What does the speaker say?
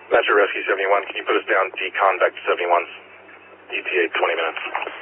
Master Rescue 71, can you put us down decon back to 71's ETA 20 minutes?